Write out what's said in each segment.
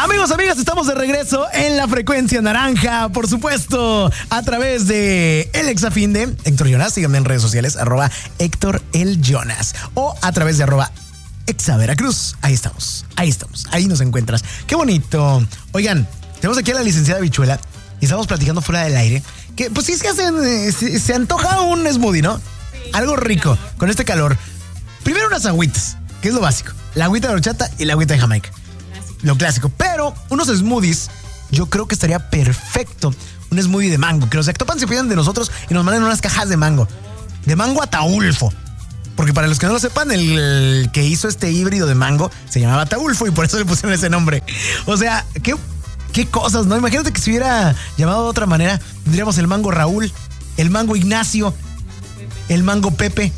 Amigos, amigas, estamos de regreso en la frecuencia naranja, por supuesto, a través de el Exafinde, Héctor Jonas, síganme en redes sociales, @Héctor el Jonas, o a través de @Exaveracruz. Ahí estamos, ahí nos encuentras. Qué bonito. Oigan, tenemos aquí a la licenciada Bichuela y estamos platicando fuera del aire, que pues sí se antoja un smoothie, ¿no? Sí, algo rico, con este calor. Primero unas agüitas, que es lo básico, la agüita de horchata y la agüita de Jamaica. Lo clásico, pero unos smoothies, yo creo que estaría perfecto un smoothie de mango, que los de Actopan se pidan de nosotros y nos manden unas cajas de mango Ataulfo, porque para los que no lo sepan, el que hizo este híbrido de mango se llamaba Ataulfo y por eso le pusieron ese nombre. O sea, qué cosas, ¿no? Imagínate que se hubiera llamado de otra manera, tendríamos el mango Raúl, el mango Ignacio, el mango Pepe.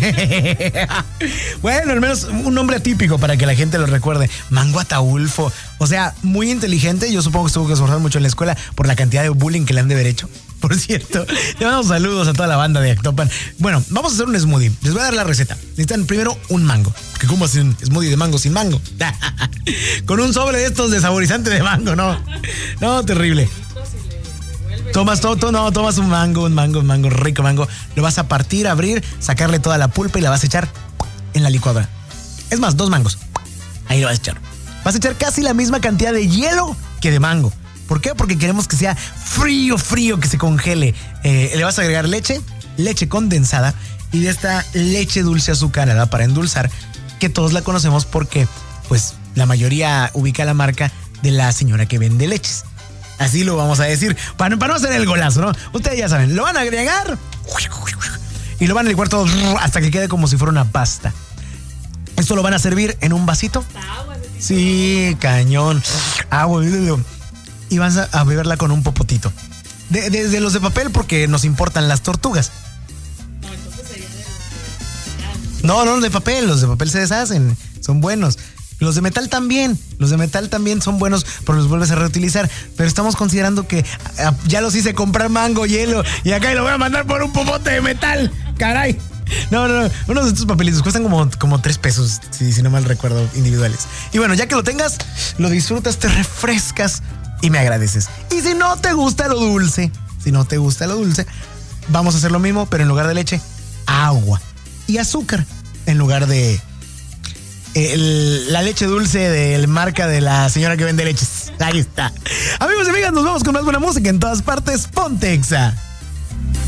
Bueno, al menos un nombre atípico para que la gente lo recuerde. Mango Ataulfo. O sea, muy inteligente. Yo supongo que se tuvo que esforzar mucho en la escuela por la cantidad de bullying que le han de haber hecho. Por cierto, le mandamos saludos a toda la banda de Actopan. Bueno, vamos a hacer un smoothie. Les voy a dar la receta. Necesitan primero un mango. ¿Que cómo hacen un smoothie de mango sin mango? Con un sobre de estos de saborizante de mango, ¿no? No, terrible. Tomas un mango, rico mango. Lo vas a partir, abrir, sacarle toda la pulpa y la vas a echar en la licuadora. Es más, 2 mangos. Ahí lo vas a echar. Vas a echar casi la misma cantidad de hielo que de mango. ¿Por qué? Porque queremos que sea frío, que se congele. Le vas a agregar leche condensada y de esta leche dulce azucarada para endulzar, que todos la conocemos porque, pues, la mayoría ubica la marca de la señora que vende leches. Así lo vamos a decir, para no hacer el golazo, ¿no? Ustedes ya saben, lo van a agregar y lo van a licuar todo hasta que quede como si fuera una pasta. Esto lo van a servir en un vasito. Sí, cañón. Agua. Y vas a beberla con un popotito. De los de papel, porque nos importan las tortugas. No, entonces sería No, los de papel se deshacen, son buenos. Los de metal también son buenos, pero los vuelves a reutilizar. Pero estamos considerando que ya los hice comprar mango, hielo, y acá lo voy a mandar por un popote de metal. Caray. No. Unos de estos papelitos cuestan como 3 pesos, si no mal recuerdo, individuales. Y bueno, ya que lo tengas, lo disfrutas, te refrescas y me agradeces. Y si no te gusta lo dulce, vamos a hacer lo mismo, pero en lugar de leche, agua y azúcar en lugar de la leche dulce de la marca de la señora que vende leches. Ahí está. Amigos y amigas, nos vamos con más buena música en todas partes. Ponte Exa.